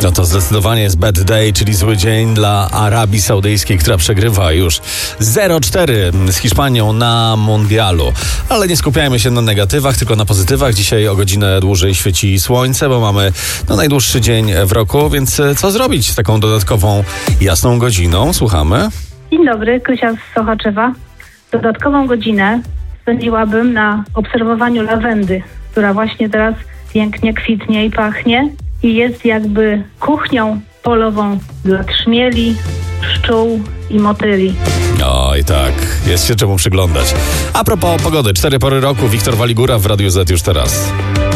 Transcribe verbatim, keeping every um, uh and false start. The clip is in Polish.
No to zdecydowanie jest bad day, czyli zły dzień dla Arabii Saudyjskiej, która przegrywa już zero cztery z Hiszpanią na mundialu. Ale nie skupiajmy się na negatywach, tylko na pozytywach. Dzisiaj o godzinę dłużej świeci słońce, bo mamy no, najdłuższy dzień w roku, więc co zrobić z taką dodatkową jasną godziną? Słuchamy. Dzień dobry, Krysia z Sochaczewa. Dodatkową godzinę spędziłabym na obserwowaniu lawendy, która właśnie teraz pięknie kwitnie i pachnie i jest jakby kuchnią polową dla trzmieli, pszczół i motyli. Oj tak, jest się czemu przyglądać. A propos pogody, cztery pory roku, Wiktor Waligura w Radiu Z już teraz.